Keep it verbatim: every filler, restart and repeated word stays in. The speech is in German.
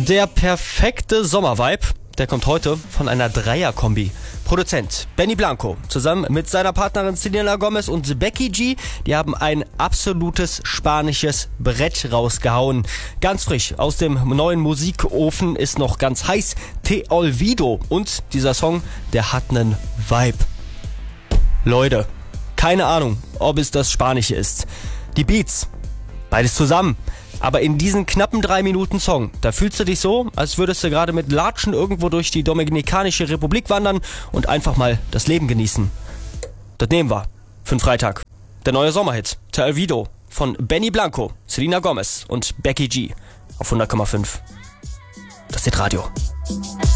Der perfekte Sommervibe, der kommt heute von einer Dreierkombi. Produzent Benny Blanco zusammen mit seiner Partnerin Selena Gomez und Becky G, die haben ein absolutes spanisches Brett rausgehauen. Ganz frisch aus dem neuen Musikofen, ist noch ganz heiß, Te Olvido. Und dieser Song, der hat einen Vibe. Leute, keine Ahnung, ob es das Spanische ist. Die Beats, beides zusammen. Aber in diesen knappen drei Minuten Song, da fühlst du dich so, als würdest du gerade mit Latschen irgendwo durch die Dominikanische Republik wandern und einfach mal das Leben genießen. Das nehmen wir für den Freitag. Der neue Sommerhit, Te Olvido, von Benny Blanco, Selena Gomez und Becky G auf hundert Komma fünf. Das ist Radio.